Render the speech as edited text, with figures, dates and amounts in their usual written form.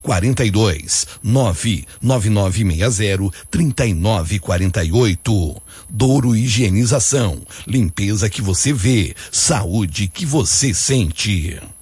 42 99960 3948. Douro Higienização, limpeza que você vê, saúde que você sente.